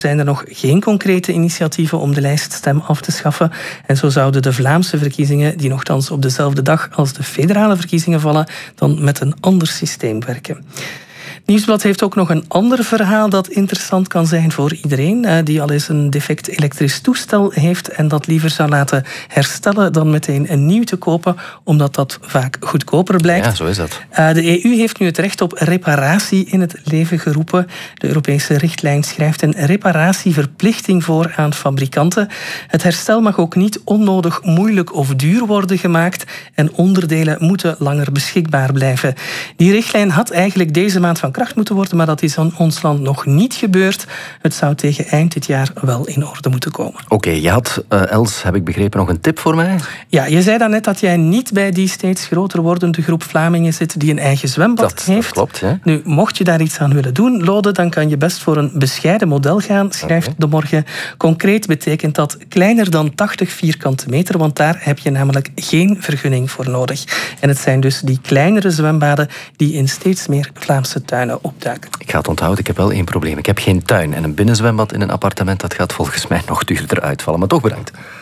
zijn er nog geen concrete initiatieven om de lijststem af te schaffen. En zo zouden de Vlaamse verkiezingen, die nogthans op dezelfde dag als de federale verkiezingen vallen, dan met een ander systeem werken. Nieuwsblad heeft ook nog een ander verhaal dat interessant kan zijn voor iedereen die al eens een defect elektrisch toestel heeft en dat liever zou laten herstellen dan meteen een nieuw te kopen, omdat dat vaak goedkoper blijkt. Ja, zo is dat. De EU heeft nu het recht op reparatie in het leven geroepen. De Europese richtlijn schrijft een reparatieverplichting voor aan fabrikanten. Het herstel mag ook niet onnodig moeilijk of duur worden gemaakt en onderdelen moeten langer beschikbaar blijven. Die richtlijn had eigenlijk deze maand van kracht moeten worden, maar dat is in ons land nog niet gebeurd. Het zou tegen eind dit jaar wel in orde moeten komen. Oké, je had, Els, heb ik begrepen, nog een tip voor mij? Ja, je zei daarnet dat jij niet bij die steeds groter wordende groep Vlamingen zit die een eigen zwembad heeft. Dat klopt, ja. Nu, mocht je daar iets aan willen doen, Lode, dan kan je best voor een bescheiden model gaan, schrijft De Morgen. Concreet betekent dat kleiner dan 80 vierkante meter, want daar heb je namelijk geen vergunning voor nodig. En het zijn dus die kleinere zwembaden die in steeds meer Vlaamse tuinen opduiken. Ik ga het onthouden, ik heb wel één probleem. Ik heb geen tuin en een binnenzwembad in een appartement, dat gaat volgens mij nog duurder uitvallen. Maar toch bedankt.